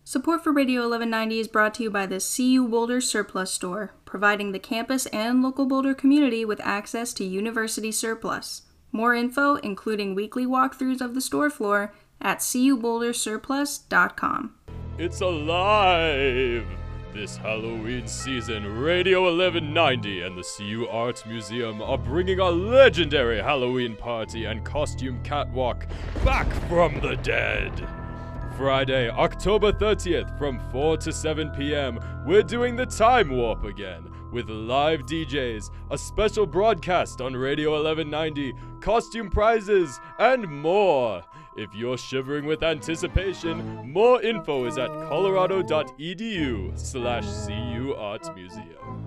Support for Radio 1190 is brought to you by the CU Boulder Surplus Store, providing the campus and local Boulder community with access to university surplus. More info, including weekly walkthroughs of the store floor, at cubouldersurplus.com. It's alive! This Halloween season, Radio 1190 and the CU Art Museum are bringing a legendary Halloween party and costume catwalk back from the dead. Friday, October 30th from 4 to 7 p.m., we're doing the Time Warp again, with live DJs, a special broadcast on Radio 1190, costume prizes, and more. If you're shivering with anticipation, more info is at colorado.edu/CU Art Museum.